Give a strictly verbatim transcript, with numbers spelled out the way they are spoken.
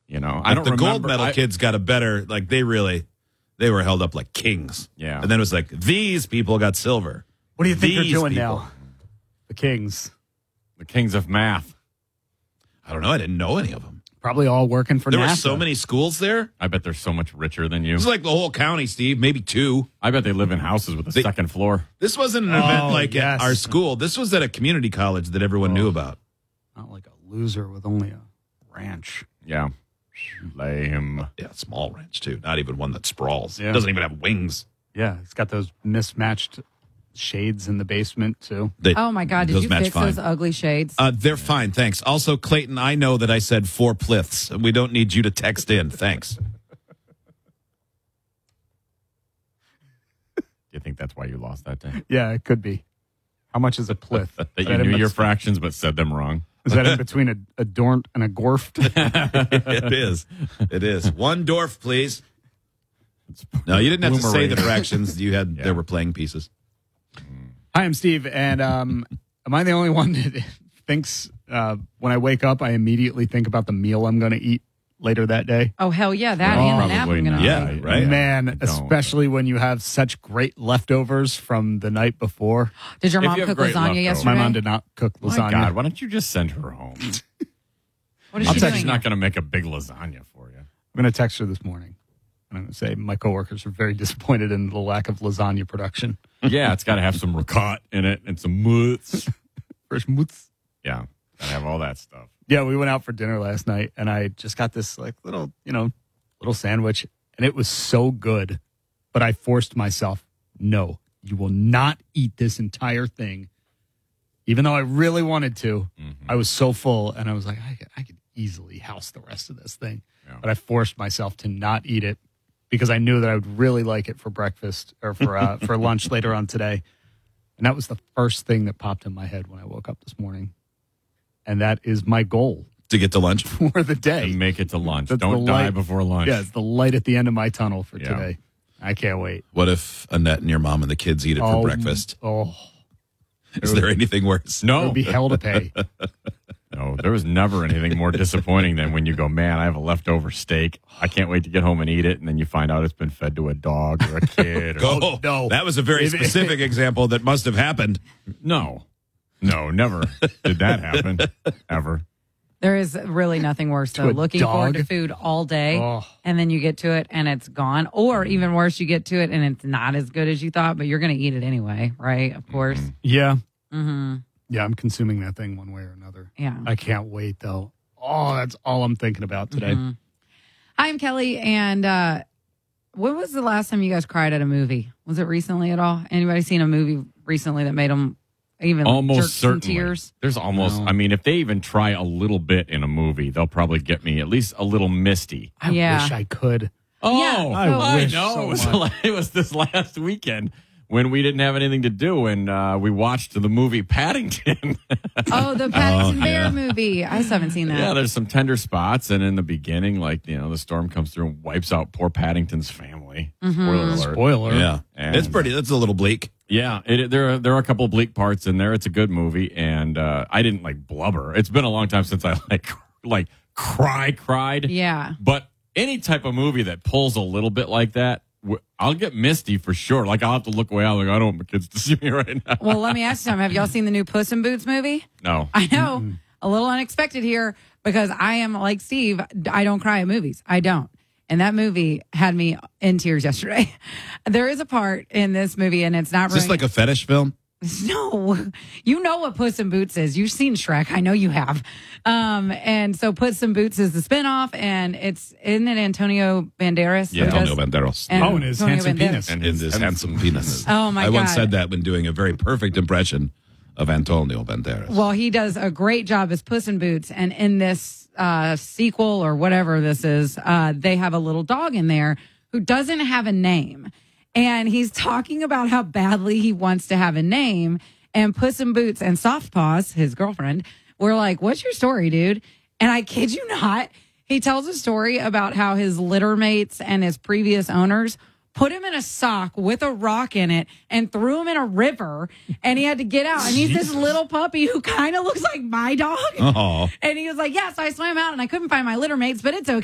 You know, Like I don't the remember. gold medal I, kids got a better, like they really, they were held up like kings. Yeah. And then it was like, these people got silver. What do you think These they're doing people. now? The Kings. the kings of math. I don't know. I didn't know any of them. Probably all working for There NASA. were so many schools there. I bet they're so much richer than you. It was like the whole county, Steve, maybe two. I bet they live in houses with a They- second floor. This wasn't an Oh, event like yes. at our school. This was at a community college that everyone knew about. Not like a loser with only a ranch. Yeah. Lame. Yeah, small ranch too. Not even one that sprawls. Yeah. Doesn't even have wings. Yeah, it's got those mismatched shades in the basement, too. They, Oh my God! Did those you match fix fine. those ugly shades? Uh, they're fine, thanks. Also, Clayton, I know that I said four pliths. We don't need you to text in. Thanks. Do you think that's why you lost that day? Yeah, it could be. How much is a plith? That Is you in knew bet- your fractions but said them wrong. Is that in between a, a dornt and a gorft? It is. It is. One dwarf, please. No, you didn't have to say the Boomerang. fractions. You had Yeah. there were playing pieces. Hi, I'm Steve, and um, am I the only one that thinks uh, when I wake up, I immediately think about the meal I'm going to eat later that day? oh hell yeah! That Oh, and the nap probably I'm gonna not. Yeah, take. right? Man, I don't. especially when you have such great leftovers from the night before. Did your If mom you have cook great lasagna leftovers. yesterday? My mom did not cook My lasagna. God, why don't you just send her home? What is I'm she just doing? not going to make a big lasagna for you. I'm going to text her this morning. I'm going to say my coworkers are very disappointed in the lack of lasagna production. Yeah, it's got to have some ricotta in it and some mousse. Fresh mousse. Yeah, got to have all that stuff. Yeah, we went out for dinner last night, and I just got this like little, you know, little sandwich, and it was so good. But I forced myself, no, you will not eat this entire thing. Even though I really wanted to, I was so full, and I was like, I could, I could easily house the rest of this thing. Yeah. But I forced myself to not eat it because I knew that I would really like it for breakfast or for uh, for lunch later on today. And that was the first thing that popped in my head when I woke up this morning. And that is my goal To get to lunch. for the day. And make it to lunch. That's Don't the die light- before lunch. Yeah, it's the light at the end of my tunnel for Yeah. today. I can't wait. What if Annette and your mom and the kids eat it for Oh, breakfast? Oh, Is there anything worse? it No, would be hell to pay. no, there was never anything more disappointing than when you go, man, I have a leftover steak. I can't wait to get home and eat it. And then you find out it's been fed to a dog or a kid. Or, Oh, no. That was a very If- specific example that must have happened. no, no, never did that happen ever. There is really nothing worse To though. a Looking forward dog? to food all day, Oh. and then you get to it and it's gone. Or even worse, you get to it and it's not as good as you thought, but you're going to eat it anyway, right? Of course. Yeah. Mm-hmm. Yeah, I'm consuming that thing one way or another. Yeah. I can't wait, though. Oh, that's all I'm thinking about today. Mhm. I'm Kelly, and uh, when was the last time you guys cried at a movie? Was it recently at all? Anybody seen a movie recently that made them even like, jerk Almost some certainly. tears? There's almost, No. I mean, if they even try a little bit in a movie, they'll probably get me at least a little misty. I Yeah. wish I could. Oh, Yeah, I so- I wish know. so it, was, much. it was this last weekend when we didn't have anything to do and uh, we watched the movie Paddington. Oh, the Paddington Oh, Bear yeah. movie. I still haven't seen that. Yeah, there's some tender spots, and in the beginning, like you know, the storm comes through and wipes out poor Paddington's family. Mm-hmm. Spoiler alert. Spoiler. Yeah. And- It's pretty, that's a little bleak. Yeah, it, there are there are a couple of bleak parts in there. It's a good movie, and uh, I didn't like blubber. It's been a long time since I like like cry cried. Yeah. But any type of movie that pulls a little bit like that, w- I'll get misty for sure. Like I'll have to look away. I'm like, I don't want my kids to see me right now. Well, let me ask you something. Have y'all seen the new Puss in Boots movie? No. I know, a little unexpected here because I am like Steve. I don't cry at movies. I don't. And that movie had me in tears yesterday. There is a part in this movie, and it's not Is this really. like a fetish film? No, you know what Puss in Boots is. You've seen Shrek. I know you have. Um, and so Puss in Boots is the spinoff, and it's isn't it Antonio Banderas? Yeah, who does- Antonio Banderas. and Oh, and his Antonio handsome Banderas. penis. And In this handsome penis. Oh, my I once God. said that when doing a very perfect impression of Antonio Banderas. Well, he does a great job as Puss in Boots, and in this uh, sequel or whatever this is, uh, they have a little dog in there who doesn't have a name, and he's talking about how badly he wants to have a name. And Puss in Boots and Soft Paws, his girlfriend, were like, "What's your story, dude?" And I kid you not, he tells a story about how his litter mates and his previous owners put him in a sock with a rock in it and threw him in a river, and he had to get out. And he's this little puppy who kind of looks like my dog. Oh, And he was like, "Yes, I swam out and I couldn't find my litter mates, but it's okay.